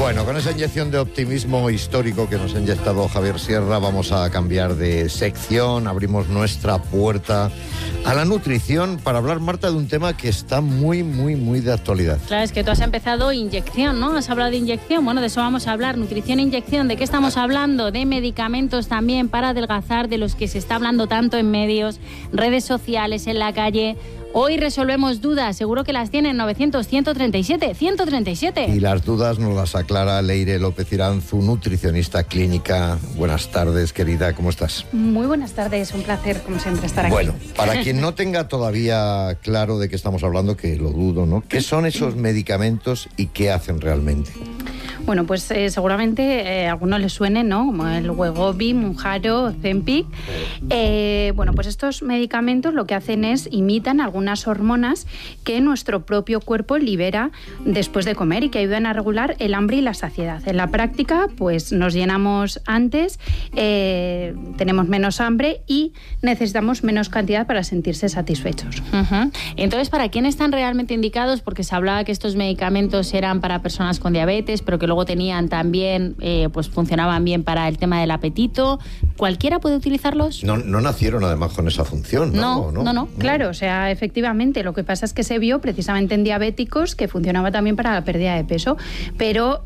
Bueno, con esa inyección de optimismo histórico que nos ha inyectado Javier Sierra, vamos a cambiar de sección, abrimos nuestra puerta a la nutrición para hablar, Marta, de un tema que está muy de actualidad. Claro, es que tú has empezado inyección, ¿no? Has hablado de inyección, bueno, de eso vamos a hablar, nutrición e inyección. ¿De qué estamos hablando? De medicamentos también para adelgazar, de los que se está hablando tanto en medios, redes sociales, en la calle. Hoy resolvemos dudas, seguro que las tienen 900-137-137. Y las dudas nos las aclara Leire López Iranzu, nutricionista clínica. Buenas tardes, querida, ¿cómo estás? Muy buenas tardes, un placer, como siempre, estar aquí. Bueno, para quien no tenga todavía claro de qué estamos hablando, que lo dudo, ¿no? ¿Qué son esos medicamentos y qué hacen realmente? Bueno, pues seguramente a algunos les suene, ¿no? Como el Wegovy, Mounjaro, Ozempic. Bueno, pues estos medicamentos lo que hacen es imitan algunas hormonas que nuestro propio cuerpo libera después de comer y que ayudan a regular el hambre y la saciedad. En la práctica, pues nos llenamos antes, tenemos menos hambre y necesitamos menos cantidad para sentirse satisfechos. Uh-huh. Entonces, ¿para quién están realmente indicados? Porque se hablaba que estos medicamentos eran para personas con diabetes, pero que luego tenían también, pues funcionaban bien para el tema del apetito. ¿Cualquiera puede utilizarlos? No nacieron además con esa función, ¿no? No. Claro, o sea, efectivamente, lo que pasa es que se vio precisamente en diabéticos que funcionaba también para la pérdida de peso, pero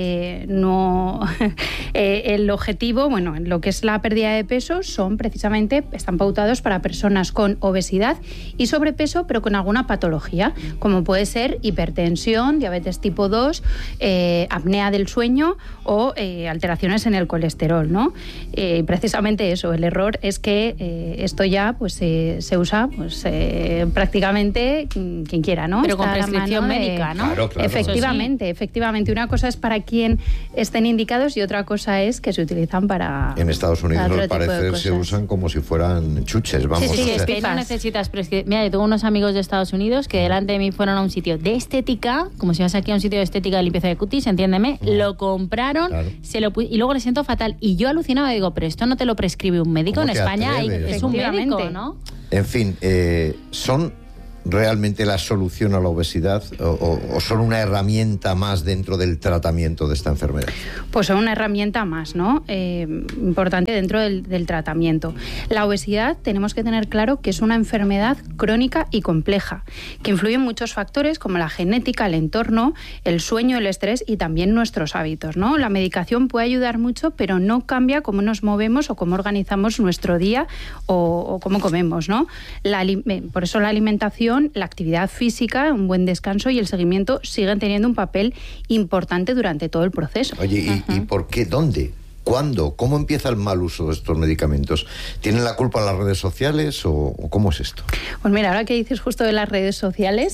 no el objetivo, bueno, en lo que es la pérdida de peso son precisamente, están pautados para personas con obesidad y sobrepeso, pero con alguna patología, como puede ser hipertensión, diabetes tipo 2, apnea del sueño o alteraciones en el colesterol, ¿no? Precisamente eso, el error es que esto ya pues se usa pues prácticamente quien quiera, ¿no? Pero con prescripción médica, ¿no? Claro. Efectivamente. Una cosa es para quien estén indicados y otra cosa es que se utilizan para... En Estados Unidos, al parecer, se usan como si fueran chuches, vamos. Sí, es que no necesitas prescripción. Mira, yo tengo unos amigos de Estados Unidos que delante de mí fueron a un sitio de estética, como si vas aquí a un sitio de estética de limpieza de cutis, entiéndeme, lo compraron, claro. Y luego le siento fatal. Y yo alucinaba y digo, pero esto no te lo prescribe un médico en España, es un médico, ¿no? En fin, ¿son realmente la solución a la obesidad o son una herramienta más dentro del tratamiento de esta enfermedad? Pues son una herramienta más, ¿no? Importante dentro del tratamiento. La obesidad tenemos que tener claro que es una enfermedad crónica y compleja, que influye en muchos factores como la genética, el entorno, el sueño, el estrés y también nuestros hábitos, ¿no? La medicación puede ayudar mucho, pero no cambia cómo nos movemos o cómo organizamos nuestro día o cómo comemos, ¿no? Por eso la alimentación, la actividad física, un buen descanso y el seguimiento siguen teniendo un papel importante durante todo el proceso. Oye, ¿y por qué? ¿Dónde? ¿Cuándo? ¿Cómo empieza el mal uso de estos medicamentos? ¿Tienen la culpa las redes sociales o cómo es esto? Pues mira, ahora que dices justo de las redes sociales,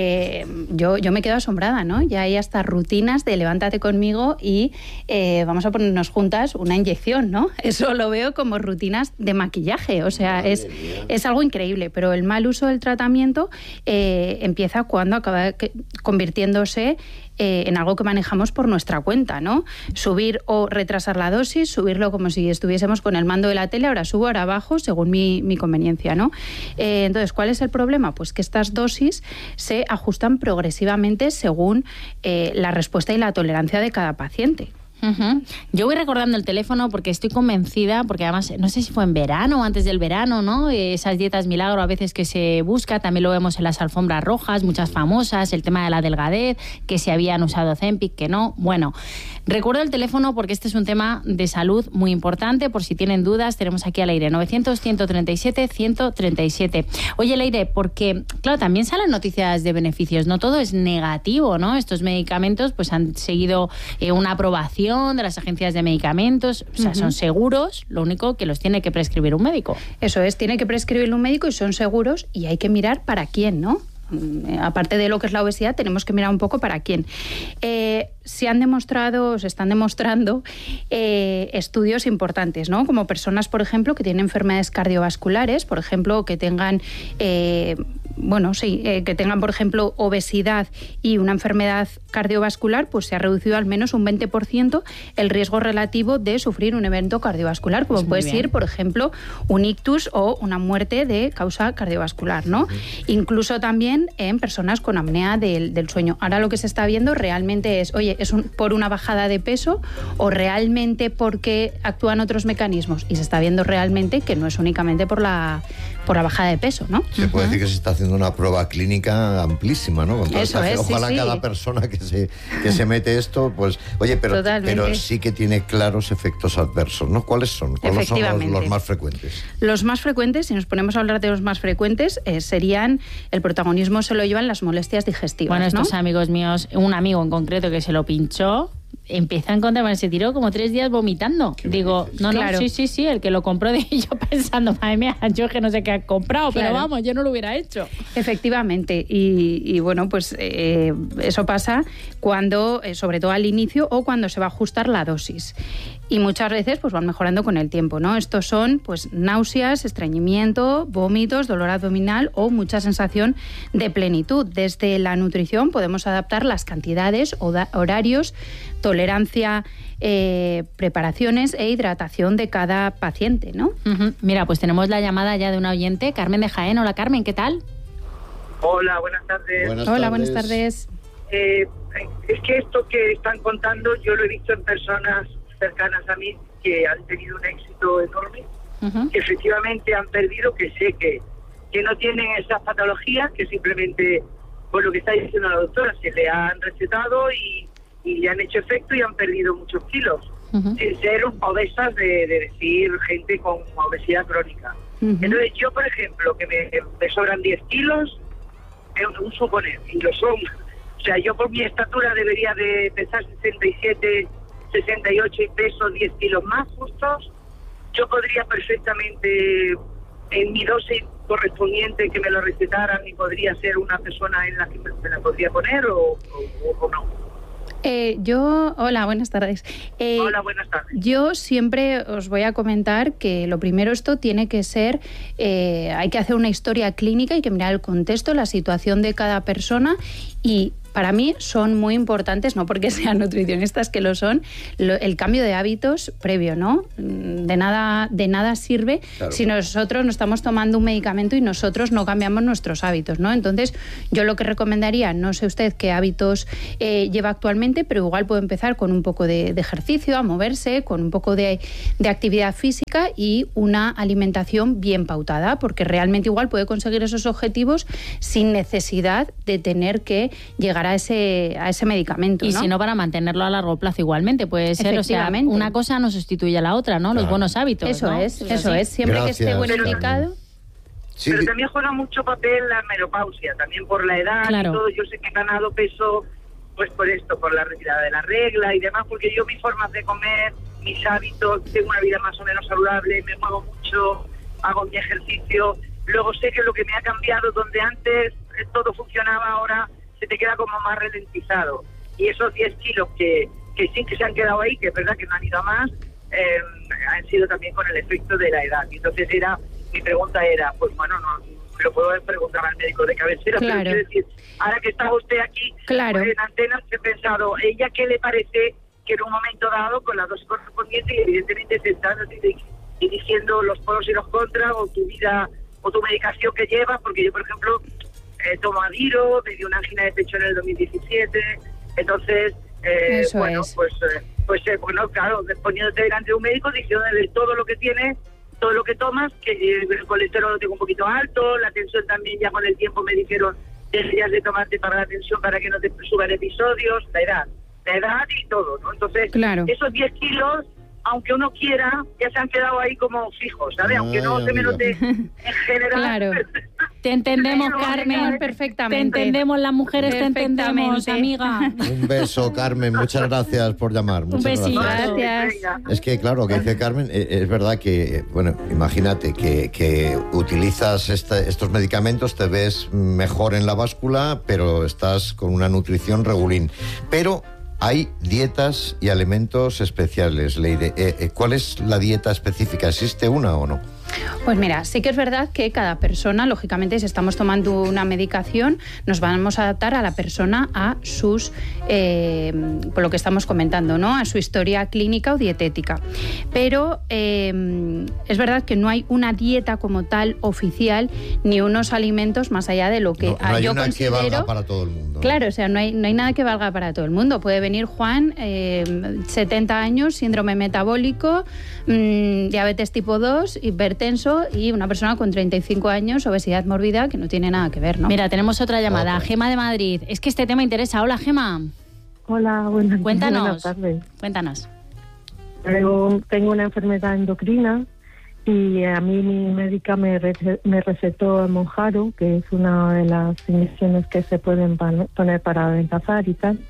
yo me quedo asombrada, ¿no? Ya hay hasta rutinas de levántate conmigo y vamos a ponernos juntas una inyección, ¿no? Eso lo veo como rutinas de maquillaje, o sea, es algo increíble, pero el mal uso del tratamiento empieza cuando acaba convirtiéndose en algo que manejamos por nuestra cuenta, ¿no? Subir o retrasar la dosis, subirlo como si estuviésemos con el mando de la tele, ahora subo, ahora bajo, según mi conveniencia, ¿no? Entonces, ¿cuál es el problema? Pues que estas dosis se ajustan progresivamente según la respuesta y la tolerancia de cada paciente. Uh-huh. Yo voy recordando el teléfono porque estoy convencida, porque además no sé si fue en verano o antes del verano, ¿no? Esas dietas milagro a veces que se busca, también lo vemos en las alfombras rojas, muchas famosas, el tema de la delgadez, que se habían usado Ozempic, que no. Bueno, recuerdo el teléfono porque este es un tema de salud muy importante, por si tienen dudas, tenemos aquí a Leire, 900-137-137. Oye, Leire, porque, claro, también salen noticias de beneficios, no todo es negativo, ¿no? Estos medicamentos pues han seguido una aprobación de las agencias de medicamentos, o sea, son seguros, lo único que los tiene que prescribir un médico. Eso es, tiene que prescribir un médico y son seguros y hay que mirar para quién, ¿no? Aparte de lo que es la obesidad, tenemos que mirar un poco para quién. Se están demostrando estudios importantes, ¿no? Como personas, por ejemplo, que tienen enfermedades cardiovasculares, por ejemplo, que tengan que tengan, por ejemplo, obesidad y una enfermedad cardiovascular, pues se ha reducido al menos un 20% el riesgo relativo de sufrir un evento cardiovascular, como puede ser, por ejemplo, un ictus o una muerte de causa cardiovascular, ¿no? Incluso también en personas con apnea del sueño. Ahora lo que se está viendo realmente es, por una bajada de peso o realmente porque actúan otros mecanismos, y se está viendo realmente que no es únicamente por la bajada de peso, ¿no? Se puede decir que se está haciendo una prueba clínica amplísima, ¿no? Con Eso es, ojalá sí. cada persona que se mete esto, pues, pero sí que tiene claros efectos adversos, ¿no? ¿Cuáles son? ¿Cuáles son los más frecuentes? Los más frecuentes, si nos ponemos a hablar de los más frecuentes, serían, el protagonismo se lo llevan las molestias digestivas. Bueno, estos ¿no? amigos míos, un amigo en concreto que se lo pinchó, empieza a encontrar, se tiró como 3 días vomitando. Digo, claro. Sí, el que lo compró, de yo pensando, madre mía, yo que no sé qué ha comprado, claro. Pero vamos, yo no lo hubiera hecho. Efectivamente, y bueno, pues eso pasa cuando, sobre todo al inicio, o cuando se va a ajustar la dosis. Y muchas veces pues van mejorando con el tiempo, ¿no? Estos son pues náuseas, estreñimiento, vómitos, dolor abdominal o mucha sensación de plenitud. Desde la nutrición podemos adaptar las cantidades, horarios, tolerancia, preparaciones e hidratación de cada paciente, ¿no? Mira, pues tenemos la llamada ya de una oyente, Carmen de Jaén. Hola, Carmen, ¿qué tal? Hola, buenas tardes. Buenas tardes. Es que esto que están contando yo lo he visto en personas cercanas a mí que han tenido un éxito enorme, que efectivamente han perdido, que sé que no tienen esas patologías, que simplemente, por lo que está diciendo la doctora, se le han recetado y le han hecho efecto y han perdido muchos kilos, sin ser obesas de decir gente con obesidad crónica. Entonces yo, por ejemplo, que me sobran 10 kilos, es un suponer, y lo son. O sea, yo por mi estatura debería de pesar 67, 68 y peso 10 kilos más justos. Yo podría perfectamente, en mi dosis correspondiente, que me lo recetaran, y podría ser una persona en la que me la podría poner o no. Hola, buenas tardes. Hola, buenas tardes. Yo siempre os voy a comentar que lo primero, esto tiene que ser, hay que hacer una historia clínica, hay que mirar el contexto, la situación de cada persona, y para mí son muy importantes, no porque sean nutricionistas, que lo son, el cambio de hábitos previo, ¿no? De nada sirve si nosotros no estamos tomando un medicamento y nosotros no cambiamos nuestros hábitos, ¿no? Entonces, yo lo que recomendaría, no sé usted qué hábitos lleva actualmente, pero igual puede empezar con un poco de ejercicio, a moverse, con un poco de actividad física y una alimentación bien pautada, porque realmente igual puede conseguir esos objetivos sin necesidad de tener que llegar a ese medicamento, y ¿no? si no, para mantenerlo a largo plazo igualmente puede ser, o sea, una cosa no sustituye a la otra, ¿no? Los buenos hábitos, eso, ¿no? es siempre Gracias. que esté bueno indicado. Sí. Pero también juega mucho papel la menopausia, también por la edad y todo. Yo sé que he ganado peso pues por esto, por la retirada de la regla y demás, porque yo mis formas de comer, mis hábitos, tengo una vida más o menos saludable, me muevo mucho, hago mi ejercicio. Luego sé que lo que me ha cambiado, donde antes todo funcionaba, ahora se te queda como más ralentizado. Y esos 10 kilos que sí que se han quedado ahí, que es verdad que no han ido a más, han sido también con el efecto de la edad. Y entonces mi pregunta era, pues bueno, no me lo puedo preguntar al médico de cabecera, pero quiero decir, ahora que está usted aquí pues en Antenas, he pensado, ¿ella qué le parece que en un momento dado, con la dosis correspondiente, y evidentemente sentándote y diciendo los pros y los contras, o tu vida, o tu medicación que llevas? Porque yo, por ejemplo, tomo Adiro, me dio una angina de pecho en el 2017, entonces, bueno, claro, poniéndote delante de un médico, diciendo de todo lo que tienes, todo lo que tomas, que el colesterol lo tengo un poquito alto, la tensión también, ya con el tiempo me dijeron, deberías de tomarte para la tensión para que no te suban episodios, la edad y todo, ¿no? Entonces, esos 10 kilos, aunque uno quiera, ya se han quedado ahí como fijos, ¿sabes? Aunque no se me note en general. Te entendemos, Carmen, perfectamente. Te entendemos, las mujeres te entendemos, amiga. Un beso, Carmen, muchas gracias por llamar. Un besito. Gracias. Es que, claro, que dice Carmen, es verdad que, bueno, imagínate que utilizas estos medicamentos, te ves mejor en la báscula, pero estás con una nutrición regulín. Pero hay dietas y alimentos especiales, Leire. ¿Cuál es la dieta específica? ¿Existe una o no? Pues mira, sí que es verdad que cada persona, lógicamente, si estamos tomando una medicación, nos vamos a adaptar a la persona, a sus, por lo que estamos comentando, ¿no? A su historia clínica o dietética. Pero es verdad que no hay una dieta como tal oficial, ni unos alimentos más allá de lo que no hay yo una considero que valga para todo el mundo. Claro, o sea, no hay nada que valga para todo el mundo. Puede venir Juan, 70 años, síndrome metabólico, diabetes tipo 2, hipertenso, y una persona con 35 años, obesidad mórbida, que no tiene nada que ver, ¿no? Mira, tenemos otra llamada. Gema de Madrid. Es que este tema interesa. Hola, Gema. Hola, buenas tardes. Cuéntanos. Tengo una enfermedad endocrina y a mí mi médica me recetó el Monjaro, que es una de las inyecciones que se pueden poner para adelgazar y tal.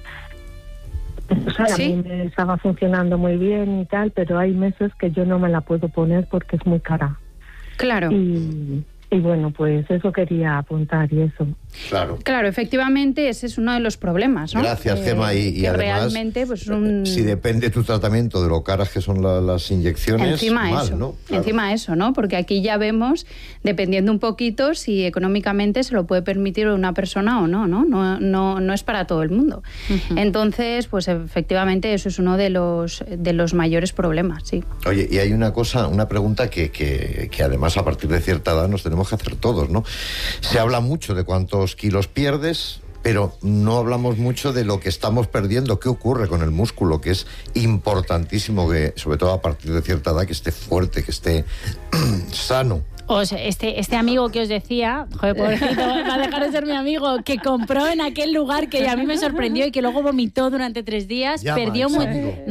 O sea, ¿Sí? A mí me estaba funcionando muy bien y tal, pero hay meses que yo no me la puedo poner porque es muy cara. Claro. Y bueno, pues eso quería apuntar y eso. Claro, efectivamente ese es uno de los problemas, ¿no? Gracias, Gema. Y además, realmente, pues, si depende tu tratamiento de lo caras que son las inyecciones, encima mal, eso, ¿no? Claro. Encima eso, ¿no? Porque aquí ya vemos, dependiendo un poquito, si económicamente se lo puede permitir una persona o no, ¿no? No es para todo el mundo. Uh-huh. Entonces, pues efectivamente eso es uno de los mayores problemas, sí. Oye, y hay una pregunta que además a partir de cierta edad nos tenemos que hacer todos, ¿no? Se habla mucho de cuántos kilos pierdes, pero no hablamos mucho de lo que estamos perdiendo, qué ocurre con el músculo, que es importantísimo que, sobre todo a partir de cierta edad, que esté fuerte, que esté sano. O sea, este amigo que os decía, joder, pobrecito, va a dejar de ser mi amigo, que compró en aquel lugar que a mí me sorprendió y que luego vomitó durante 3 días, perdió muy...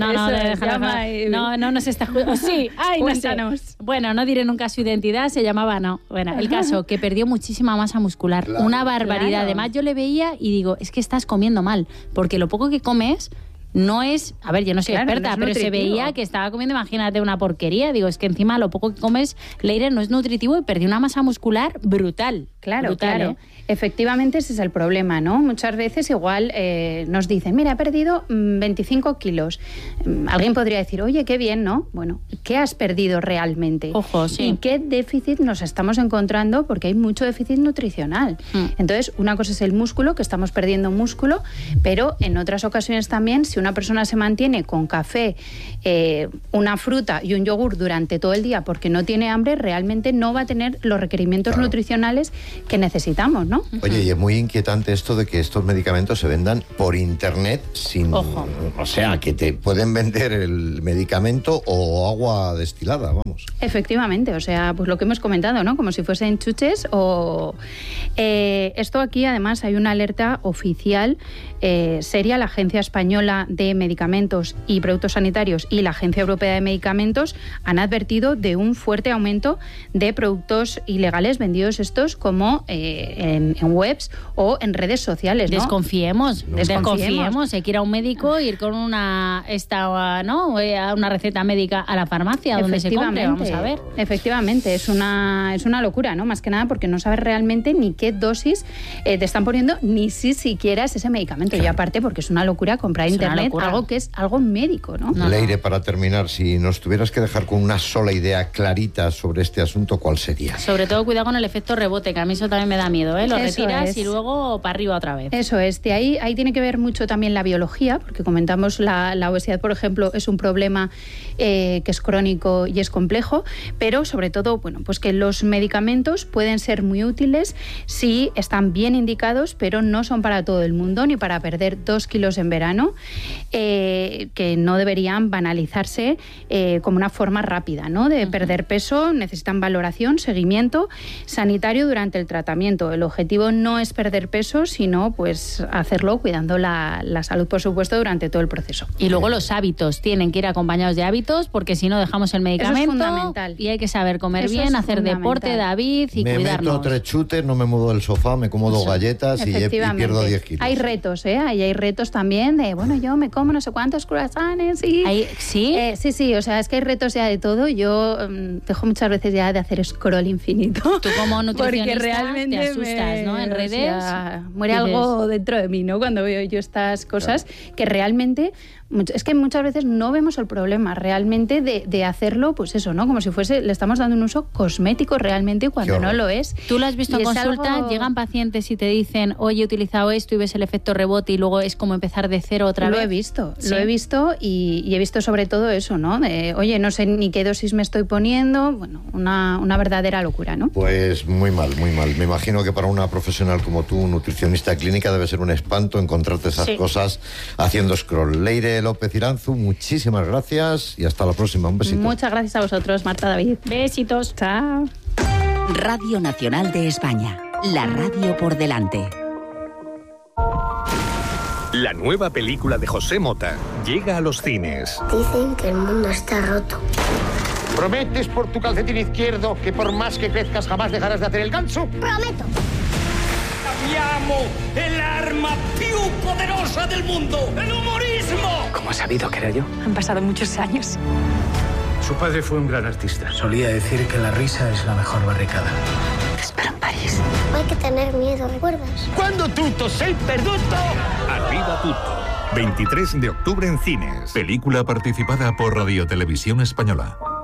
No se está... Sí, ay, no sé. Bueno, no diré nunca su identidad, se llamaba, Bueno, el caso, que perdió muchísima masa muscular, claro, una barbaridad. Claro. Además, yo le veía y digo, es que estás comiendo mal, porque lo poco que comes... No es, a ver, yo no soy experta, pero se veía que estaba comiendo, imagínate, una porquería. Digo, es que encima lo poco que comes, Leire, no es nutritivo y perdió una masa muscular brutal. Claro. Efectivamente ese es el problema, ¿no? Muchas veces igual nos dicen, mira, he perdido 25 kilos. Alguien podría decir, oye, qué bien, ¿no? Bueno, ¿qué has perdido realmente? Ojo, sí. ¿Y qué déficit nos estamos encontrando? Porque hay mucho déficit nutricional. Entonces, una cosa es el músculo, que estamos perdiendo músculo, pero en otras ocasiones también, si una persona se mantiene con café, una fruta y un yogur durante todo el día porque no tiene hambre, realmente no va a tener los requerimientos nutricionales que necesitamos, ¿no? Oye, y es muy inquietante esto de que estos medicamentos se vendan por internet sin... Ojo. O sea, que te pueden vender el medicamento o agua destilada, vamos. Efectivamente, o sea, pues lo que hemos comentado, ¿no? Como si fuesen chuches o... esto aquí, además, hay una alerta oficial seria. La Agencia Española de Medicamentos y Productos Sanitarios y la Agencia Europea de Medicamentos han advertido de un fuerte aumento de productos ilegales vendidos estos como en webs o en redes sociales, ¿no? Desconfiemos. Hay que ir a un médico, ir con una receta médica a la farmacia donde se compre, vamos a ver. Efectivamente, es una locura, ¿no? Más que nada porque no sabes realmente ni qué dosis te están poniendo, ni si siquiera es ese medicamento. Claro. Y aparte porque es una locura comprar internet algo que es algo médico, ¿no? Leire, para terminar, si nos tuvieras que dejar con una sola idea clarita sobre este asunto, ¿cuál sería? Sobre todo cuidado con el efecto rebote, que a mí eso también me da miedo, ¿eh? Lo retiras y luego para arriba otra vez. Eso es, de ahí tiene que ver mucho también la biología, porque comentamos la obesidad, por ejemplo, es un problema que es crónico y es complejo, pero sobre todo, bueno, pues que los medicamentos pueden ser muy útiles si están bien indicados, pero no son para todo el mundo, ni para perder 2 kilos en verano, que no deberían banalizarse como una forma rápida, ¿no? De perder peso. Necesitan valoración, seguimiento sanitario durante el tratamiento. El objetivo no es perder peso, sino pues hacerlo cuidando la salud, por supuesto, durante todo el proceso. Y luego los hábitos tienen que ir acompañados de hábitos, porque si no dejamos el medicamento. Eso es fundamental. Y hay que saber comer bien, hacer deporte, David, y cuidarnos. Me meto 3 chutes, no me muevo del sofá, me como 2 galletas y pierdo 10 kilos. Hay retos, hay retos también de, bueno, yo me como no sé cuántos croissants y... ¿Sí? Sí, o sea, es que hay retos ya de todo. Yo dejo muchas veces ya de hacer scroll infinito. Tú como nutricionista porque realmente te asustas, ¿no? En redes... muere algo dentro de mí, ¿no? Cuando veo yo estas cosas que realmente Es que muchas veces no vemos el problema realmente de hacerlo, pues eso, ¿no? Como si fuese, le estamos dando un uso cosmético realmente cuando no lo es. Tú lo has visto en consulta, llegan pacientes y te dicen, oye, he utilizado esto y ves el efecto rebote y luego es como empezar de cero otra vez. Lo he visto y he visto sobre todo eso, ¿no? De, oye, no sé ni qué dosis me estoy poniendo, bueno, una verdadera locura, ¿no? Pues muy mal, muy mal. Me imagino que para una profesional como tú, nutricionista clínica, debe ser un espanto encontrarte esas cosas haciendo scroll. Leire López Iranzu, muchísimas gracias y hasta la próxima. Un besito. Muchas gracias a vosotros, Marta, David. Besitos. Chao. Radio Nacional de España. La radio por delante. La nueva película de José Mota llega a los cines. Dicen que el mundo está roto. ¿Prometes por tu calcetín izquierdo que por más que crezcas jamás dejarás de hacer el ganso? ¡Prometo! ¡Cambiamo el arma più poderosa del mundo! ¡El humorismo! ¿Cómo has sabido que era yo? Han pasado muchos años. Su padre fue un gran artista. Solía decir que la risa es la mejor barricada. Te espero en París. No hay que tener miedo, ¿recuerdas? Quando tutto sei perduto. Arriba tutto. 23 de octubre en cines. Película participada por Radio Televisión Española.